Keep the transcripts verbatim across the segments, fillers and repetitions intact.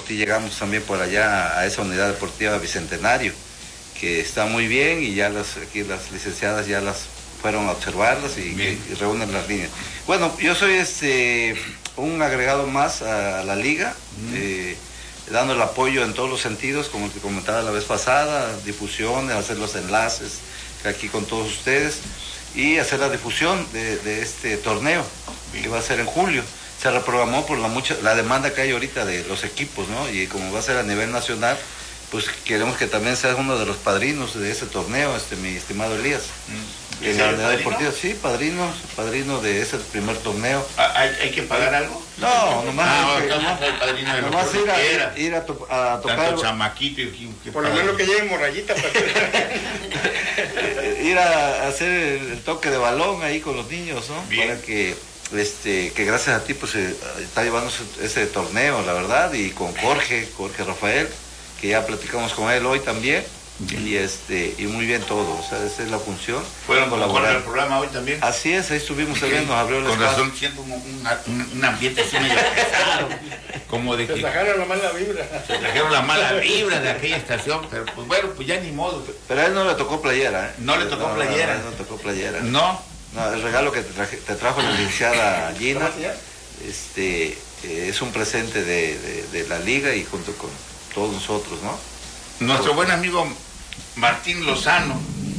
ti llegamos también por allá a esa unidad deportiva Bicentenario, que está muy bien y ya las, aquí las licenciadas ya las fueron a observarlas y, y, y reúnen las líneas. Bueno, yo soy este un agregado más a la liga, mm. eh, dando el apoyo en todos los sentidos, como te comentaba la vez pasada, difusiones, hacer los enlaces aquí con todos ustedes y hacer la difusión de, de este torneo que va a ser en julio. Se reprogramó por la mucha la demanda que hay ahorita de los equipos, ¿no? Y como va a ser a nivel nacional, pues queremos que también seas uno de los padrinos de ese torneo, este mi estimado Elías. Mm. En la unidad deportiva, sí, padrino, padrino de ese primer torneo. ¿Hay, hay que pagar algo? No, nomás, ah, que, nomás, el padrino de nomás ir, a, ir a, to, a tocar. Tanto chamaquito y que por lo menos que lleven morrayita para que... ir a hacer el toque de balón ahí con los niños, ¿no? Bien. Para que, este, que gracias a ti pues se está llevando ese, ese torneo, la verdad, y con Jorge, Jorge Rafael, que ya platicamos con él hoy también. Bien. Y este y muy bien todo, o sea, esa es la función. ¿Fueron colaborar el programa hoy también? Así es, ahí estuvimos también, nos abrió el espacio. Con razón siento un, un, un ambiente así medio pesado, como de se que... Se trajeron la mala vibra. Se trajeron la mala vibra de aquella estación, pero pues bueno, pues ya ni modo. Pero a él no le tocó playera, ¿eh? No le tocó no, playera. No, no, no le tocó playera. No. No, el regalo que te, traje, te trajo la licenciada Gina, este, eh, es un presente de, de, de la liga y junto con todos nosotros, ¿no? Nuestro buen amigo Martín Lozano.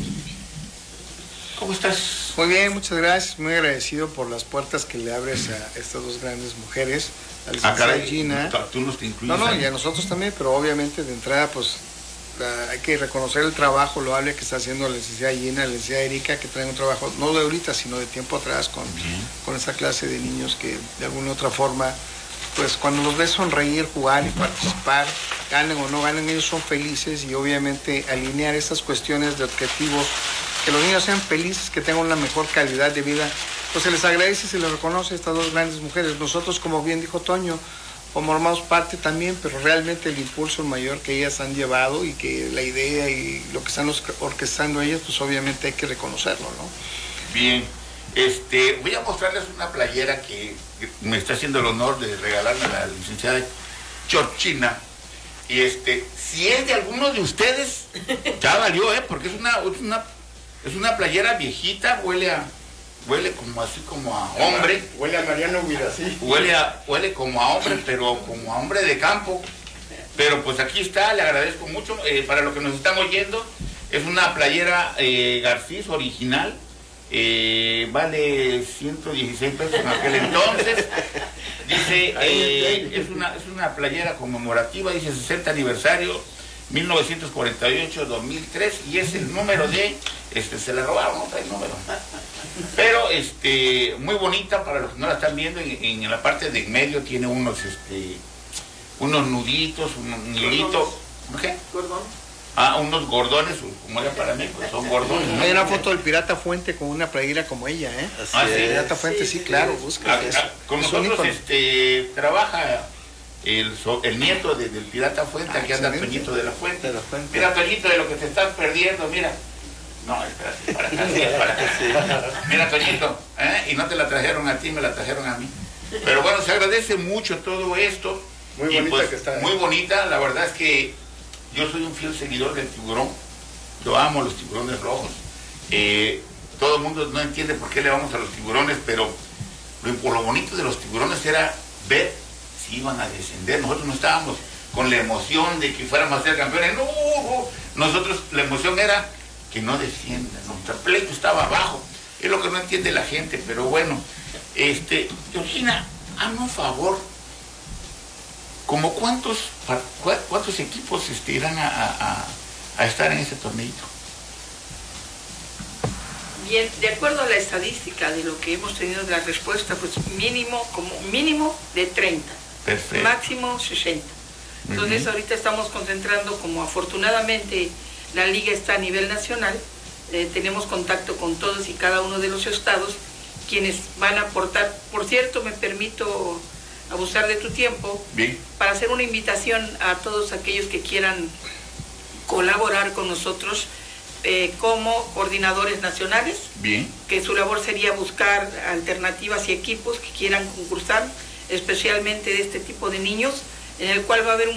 ¿Cómo estás? Muy bien, muchas gracias. Muy agradecido por las puertas que le abres a estas dos grandes mujeres. A la licenciada ah, Gina. Tú nos te incluyes. No, no, ahí. y a nosotros también, pero obviamente de entrada, pues la, hay que reconocer el trabajo loable que está haciendo la licenciada Gina, la licenciada Erika, que traen un trabajo, no de ahorita, sino de tiempo atrás, con, con esa clase de niños que de alguna u otra forma, pues cuando los ves sonreír, jugar y participar, ganen o no ganen, ellos son felices y obviamente alinear estas cuestiones de objetivos, que los niños sean felices, que tengan una mejor calidad de vida, pues se les agradece y se les reconoce a estas dos grandes mujeres. Nosotros, como bien dijo Toño, formamos parte también, pero realmente el impulso mayor que ellas han llevado y que la idea y lo que están orquestando ellas, pues obviamente hay que reconocerlo, ¿no? Bien. Este, voy a mostrarles una playera que me está haciendo el honor de regalarme a la licenciada Chorchina. Y este, si es de alguno de ustedes, ya valió, ¿eh? Porque es una, es una, es una playera viejita, huele a, huele como así como a hombre. Huele a Mariano Guirasí. Huele a, huele como a hombre, pero como a hombre de campo. Pero pues aquí está, le agradezco mucho. Eh, para los que nos están oyendo, es una playera eh, Garcís original. Eh, vale ciento dieciséis pesos en aquel entonces. Dice, eh, es, una, es una playera conmemorativa, dice sesenta aniversario, mil novecientos cuarenta y ocho a dos mil tres, y es el número de, este, se la robaron, no trae número, pero este, muy bonita. Para los que no la están viendo, en, en la parte de en medio tiene unos, este, unos nuditos, un nudito, ¿qué? Gordón. Ah, unos gordones, como era para mí, pues son gordones. Hay una foto del Pirata Fuente con una playera como ella, ¿eh? Ah, sí. Pirata Fuente, sí, claro, busca. Ah, ah, con nosotros este, trabaja el, el nieto de, del Pirata Fuente, ah, aquí anda Toñito de la Fuente. de la Fuente. Mira, Toñito, de lo que te estás perdiendo, mira. No, espérate, para acá, sí, para acá. Sí. Mira, Toñito, ¿eh? Y no te la trajeron a ti, me la trajeron a mí. Pero bueno, se agradece mucho todo esto. Muy y bonita pues, que está. Muy bonita, la verdad es que yo soy un fiel seguidor del tiburón. Yo amo los tiburones rojos. Eh, todo el mundo no entiende por qué le vamos a los tiburones, pero lo, lo bonito de los tiburones era ver si iban a descender. Nosotros no estábamos con la emoción de que fuéramos a ser campeones. No, nosotros la emoción era que no desciendan. Nuestro pleito estaba abajo. Es lo que no entiende la gente, pero bueno. Este, Georgina, hazme un favor. ¿Cómo cuántos, cuántos equipos este, irán a, a, a estar en ese torneito? Bien, de acuerdo a la estadística de lo que hemos tenido de la respuesta, pues mínimo, como mínimo de treinta. Perfecto. Máximo sesenta. Entonces uh-huh. ahorita estamos concentrando, como afortunadamente la liga está a nivel nacional, eh, tenemos contacto con todos y cada uno de los estados, quienes van a aportar. Por cierto, me permito abusar de tu tiempo. Bien. Para hacer una invitación a todos aquellos que quieran colaborar con nosotros eh, como coordinadores nacionales. Bien. Que su labor sería buscar alternativas y equipos que quieran concursar, especialmente de este tipo de niños, en el cual va a haber un